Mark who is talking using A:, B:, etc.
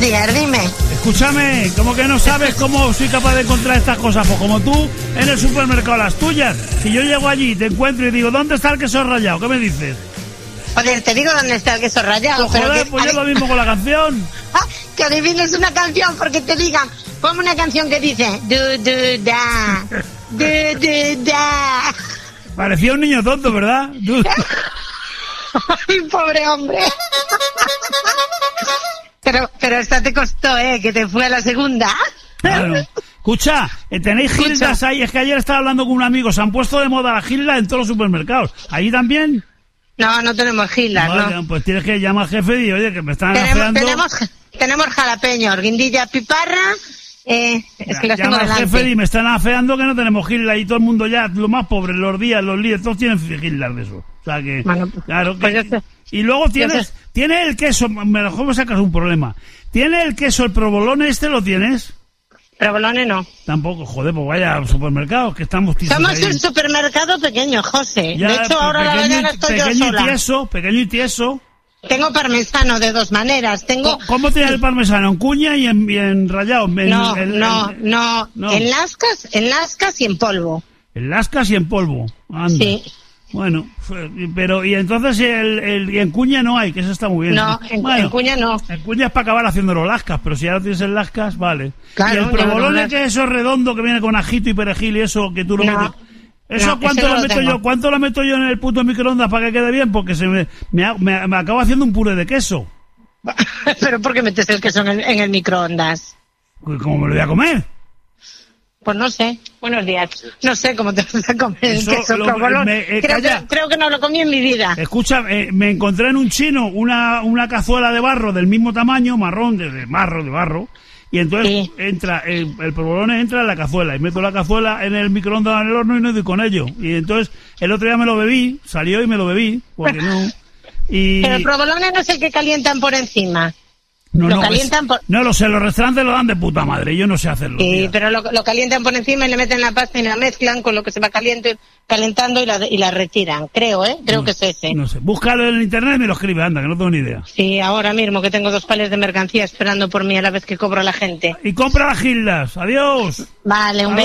A: días, dime.
B: Escúchame, ¿cómo que no sabes cómo soy capaz de encontrar estas cosas? Pues como tú en el supermercado, las tuyas. Si yo llego allí, te encuentro y digo, ¿dónde está el queso rallado? ¿Qué me dices?
A: Joder, te digo dónde está el queso rallado.
B: Pues joder, pues es lo mismo con la canción.
A: Que adivines una canción porque te digan, ponme una canción que dice da.
B: Parecía un niño tonto, ¿verdad?
A: Ay, pobre hombre. Pero esta te costó, que te fue a la segunda.
B: Claro. Escucha, tenéis gildas ahí. Es que ayer estaba hablando con un amigo. Se han puesto de moda las gildas en todos los supermercados. ¿Allí también?
A: No tenemos gildas,
B: vale,
A: no.
B: Pues tienes que llamar al jefe y oye, que me están afeando.
A: Tenemos jalapeños, guindilla, piparra. Es que las tengo delante.
B: Jefe, y me están afeando que no tenemos gildas y todo el mundo ya, lo más pobre, los días, los líderes, todos tienen gildas de eso. O sea que,
A: bueno,
B: claro
A: pues
B: que... Y luego tiene el queso, mejor me sacas un problema. ¿Tiene el queso, el provolone ¿lo tienes?
A: Provolone no.
B: Tampoco, joder, pues vaya al supermercado, que estamos tizos
A: Somos
B: ahí.
A: Un supermercado pequeño, José.
B: Ya,
A: de hecho, ahora la mañana estoy yo sola.
B: Pequeño y tieso.
A: Tengo parmesano de dos maneras.
B: ¿Cómo tienes el parmesano? ¿En cuña y en rallado?
A: No. En lascas y en polvo.
B: En lascas y en polvo. Anda.
A: Sí.
B: Bueno, pero y entonces y en cuña no hay, que eso está muy bien.
A: No, en cuña no.
B: En cuña es para acabar haciéndolo lascas, pero si ya lo tienes en lascas, vale.
A: Claro,
B: y el provolone que eso redondo que viene con ajito y perejil y eso que tú lo metes. ¿Eso cuánto lo meto yo en el puto microondas para que quede bien? Porque me acabo haciendo un puré de queso.
A: ¿Pero por qué metes el queso en el microondas?
B: ¿Cómo me lo voy a comer?
A: Pues no sé. Buenos días. No sé cómo te vas a comer el queso provolone. Creo que no lo comí en mi vida.
B: Escucha, me encontré en un chino una cazuela de barro del mismo tamaño, marrón, de barro. Y entonces entra el provolone entra en la cazuela y meto la cazuela en el microondas en el horno y no doy con ello. Y entonces el otro día me lo bebí, salió y me lo bebí, porque no. Pero
A: el provolone no es el que calientan por encima.
B: No lo sé, los restaurantes lo dan de puta madre, yo no sé hacerlo.
A: Sí, pero lo calientan por encima y le meten la pasta y la mezclan con lo que se va calentando y la retiran, creo que es ese.
B: No sé, búscalo en internet y me lo escribe, anda, que no tengo ni idea.
A: Sí, ahora mismo que tengo 2 palés de mercancía esperando por mí a la vez que cobro a la gente.
B: Y compra las gildas, adiós.
A: Vale, un beso.